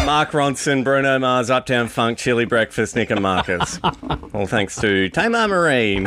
Mark Ronson, Bruno Mars, Uptown Funk, Chili Breakfast, Nick and Marcus. All thanks to Tamar Marine.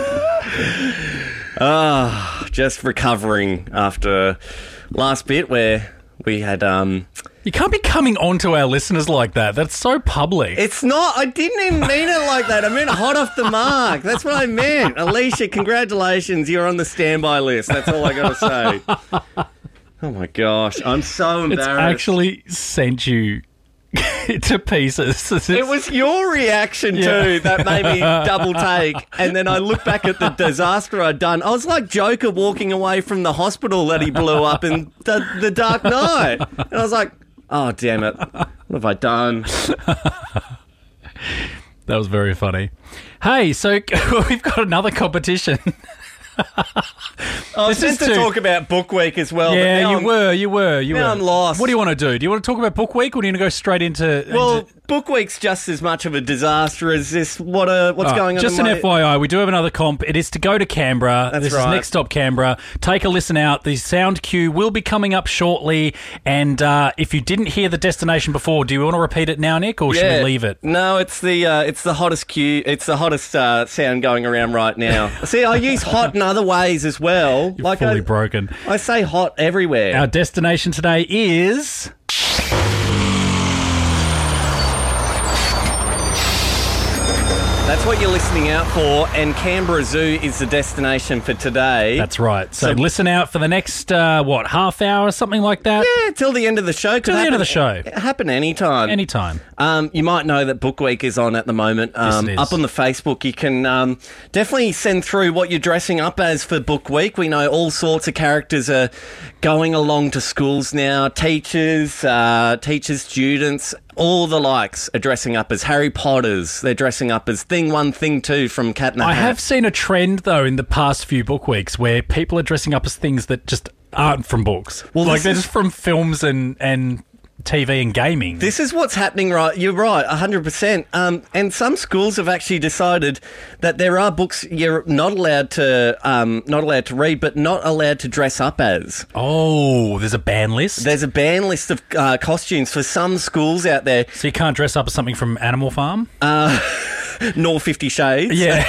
Just recovering after last bit where we had... You can't be coming on to our listeners like that. That's so public. It's not. I didn't even mean it like that. I meant hot off the mark. That's what I meant. Alicia, congratulations. You're on the standby list. That's all I got to say. Oh, my gosh. I'm so embarrassed. It's actually sent you to pieces. It was your reaction, too, that made me double take. And then I look back at the disaster I'd done. I was like Joker walking away from the hospital that he blew up in the Dark Knight. And I was like, oh, damn it. What have I done? That was very funny. Hey, so we've got another competition. I was just to talk about Book Week as well. Yeah, but you were. Now I'm lost. What do you want to do? Do you want to talk about Book Week or do you want to go straight into... Well, Book Week's just as much of a disaster as this. What's going on? Just an FYI, we do have another comp. It is to go to Canberra. That's this right. is Next Stop Canberra. Take a listen out. The sound cue will be coming up shortly. And if you didn't hear the destination before, do you want to repeat it now, Nick, or should we leave it? No, it's the hottest cue. It's the hottest sound going around right now. See, I use hot in other ways as well. You're fully broken. I say hot everywhere. Our destination today is... That's what you're listening out for, and Canberra Zoo is the destination for today. That's right. So listen out for the next, half hour or something like that? Yeah, till the end of the show. Till the end of the show. It can happen anytime. Anytime. You might know that Book Week is on at the moment. Yes, it is. Up on the Facebook, you can definitely send through what you're dressing up as for Book Week. We know all sorts of characters are going along to schools now. Teachers, students, all the likes are dressing up as Harry Potters. They're dressing up as Thing 1, Thing 2 from Cat in the Hat. I have seen a trend, though, in the past few book weeks where people are dressing up as things that just aren't from books. Well, like they're just from films and TV and gaming. This is what's happening, right? You're right, 100%. And some schools have actually decided that there are books you're not allowed to read, but not allowed to dress up as. Oh, there's a ban list? There's a ban list of costumes for some schools out there. So you can't dress up as something from Animal Farm? Nor 50 Shades. Yeah.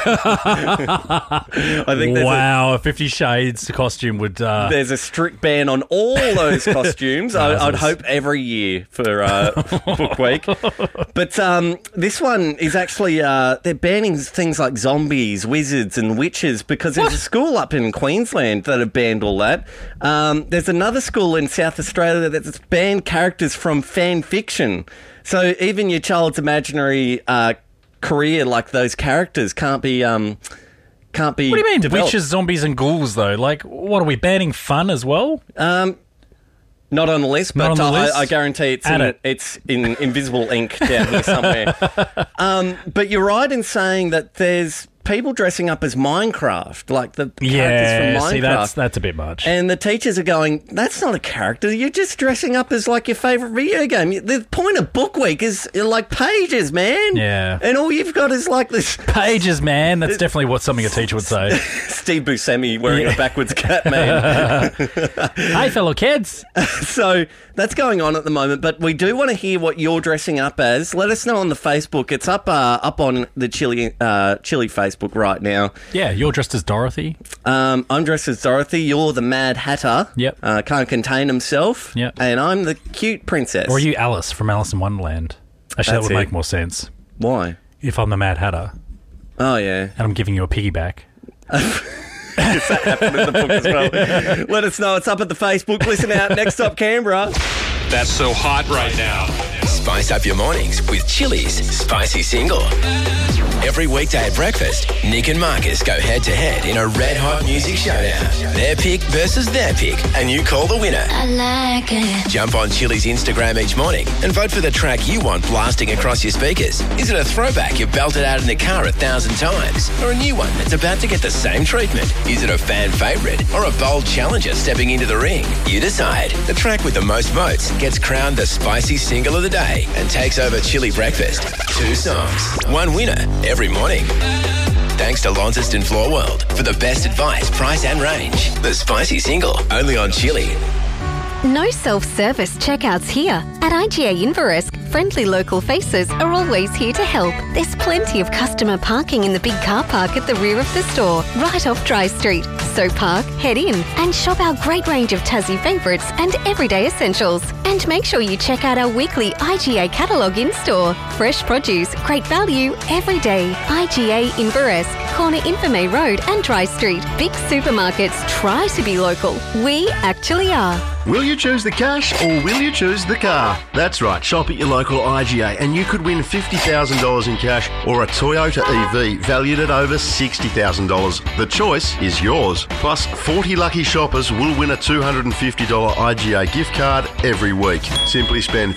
I think a 50 Shades costume would... There's a strict ban on all those costumes. I'd hope every year for Book Week. But this one is actually... they're banning things like zombies, wizards and witches because there's a school up in Queensland that have banned all that. There's another school in South Australia that's banned characters from fan fiction. So even your child's imaginary... career like those characters can't be What do you mean developed. witches, zombies and ghouls though? Like what are we banning fun as well? Not on the list, but I guarantee it's in invisible ink down here somewhere. But you're right in saying that there's people dressing up as Minecraft, like the characters from Minecraft. See, that's a bit much. And the teachers are going, that's not a character. You're just dressing up as like your favourite video game. The point of Book Week is like pages, man. Yeah. And all you've got is like this... Pages, man. That's definitely something a teacher would say. Steve Buscemi wearing a backwards cap, man. Hey, fellow kids. So that's going on at the moment, but we do want to hear what you're dressing up as. Let us know on the Facebook. It's up on the Chili Facebook right now. Yeah, you're dressed as Dorothy. I'm dressed as Dorothy. You're the Mad Hatter. Yep. Can't contain himself. Yep. And I'm the cute princess. Or are you Alice from Alice in Wonderland? Actually, that would make more sense. Why? If I'm the Mad Hatter. Oh, yeah. And I'm giving you a piggyback. Does that happen in the book as well? Let us know. It's up at the Facebook. Listen out. Next Stop Canberra. That's so hot right now. Spice up your mornings with Chili's Spicy Single. Every weekday at breakfast, Nick and Marcus go head-to-head in a red-hot music showdown. Their pick versus their pick, and you call the winner. I like it. Jump on Chili's Instagram each morning and vote for the track you want blasting across your speakers. Is it a throwback you've belted out in the car 1,000 times? Or a new one that's about to get the same treatment? Is it a fan favourite or a bold challenger stepping into the ring? You decide. The track with the most votes gets crowned the Spicy Single of the Day and takes over Chili Breakfast. 2 songs, 1 winner every morning. Thanks to Launceston Floor World for the best advice, price and range. The Spicy Single, only on Chili. No self-service checkouts here. At IGA Inveresk, friendly local faces are always here to help. There's plenty of customer parking in the big car park at the rear of the store, right off Dry Street. So park, head in, and shop our great range of Tassie favourites and everyday essentials. And make sure you check out our weekly IGA catalogue in-store. Fresh produce, great value, every day. IGA Inveresk, corner Infirmay Road and Dry Street. Big supermarkets try to be local. We actually are. Will you choose the cash or will you choose the car? That's right, shop at your local IGA and you could win $50,000 in cash or a Toyota EV valued at over $60,000. The choice is yours. Plus, 40 lucky shoppers will win a $250 IGA gift card every week. Simply spend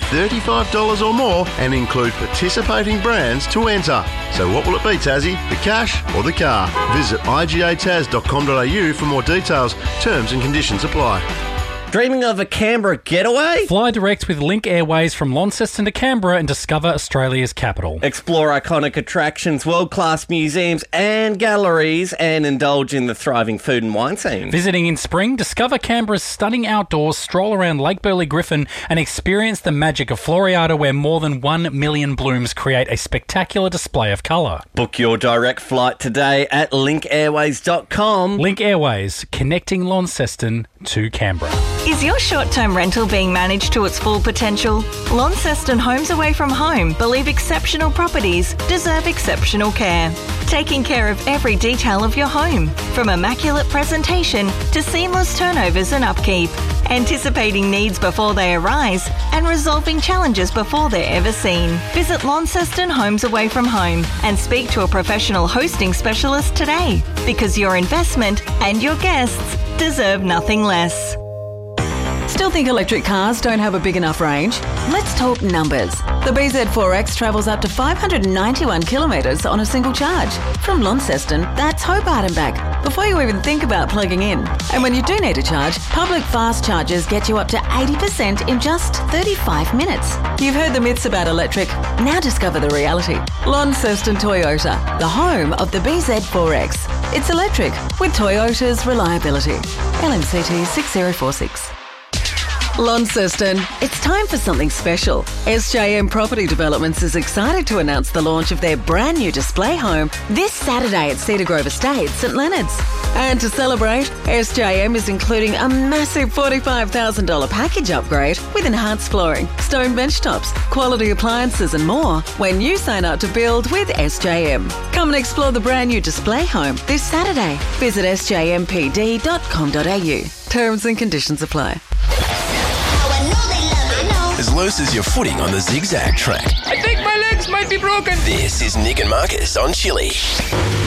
$35 or more and include participating brands to enter. So what will it be, Tassie? The cash or the car? Visit igataz.com.au for more details. Terms and conditions apply. Dreaming of a Canberra getaway? Fly direct with Link Airways from Launceston to Canberra and discover Australia's capital. Explore iconic attractions, world-class museums and galleries, and indulge in the thriving food and wine scene. Visiting in spring, discover Canberra's stunning outdoors, stroll around Lake Burley Griffin and experience the magic of Floriada, where more than 1 million blooms create a spectacular display of colour. Book your direct flight today at linkairways.com. Link Airways, connecting Launceston to Canberra. Is your short-term rental being managed to its full potential? Launceston Homes Away from Home believe exceptional properties deserve exceptional care. Taking care of every detail of your home, from immaculate presentation to seamless turnovers and upkeep. Anticipating needs before they arise and resolving challenges before they're ever seen. Visit Launceston Homes Away from Home and speak to a professional hosting specialist today, because your investment and your guests deserve nothing less. Still think electric cars don't have a big enough range? Let's talk numbers. The BZ4X travels up to 591 kilometres on a single charge. From Launceston, that's Hobart and back, before you even think about plugging in. And when you do need to charge, public fast chargers get you up to 80% in just 35 minutes. You've heard the myths about electric. Now discover the reality. Launceston Toyota, the home of the BZ4X. It's electric with Toyota's reliability. LMCT 6046. Launceston, it's time for something special. SJM Property Developments is excited to announce the launch of their brand new display home this Saturday at Cedar Grove Estate, St Leonard's. And to celebrate, SJM is including a massive $45,000 package upgrade with enhanced flooring, stone bench tops, quality appliances and more when you sign up to build with SJM. Come and explore the brand new display home this Saturday. Visit sjmpd.com.au. Terms and conditions apply. As loose as your footing on the zigzag track. I think my legs might be broken. This is Nick and Marcus on Chili.